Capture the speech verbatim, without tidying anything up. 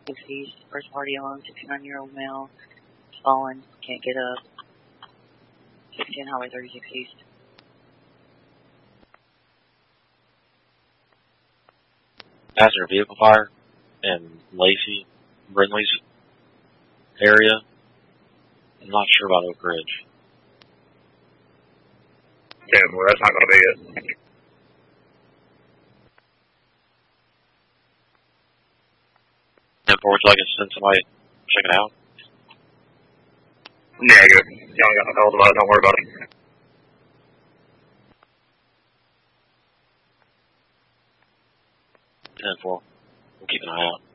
six East, first party alone, sixty-nine-year-old male, fallen, can't get up. sixteen Highway thirty-six East. Passenger vehicle fire in Lacey, Brindley's area. I'm not sure about Oak Ridge. Yeah, well, that's not going to be it. ten four, would you like us to send somebody to check it out? Yeah, good. Y'all got no calls about it. Don't worry about it. ten four. We'll keep an eye out.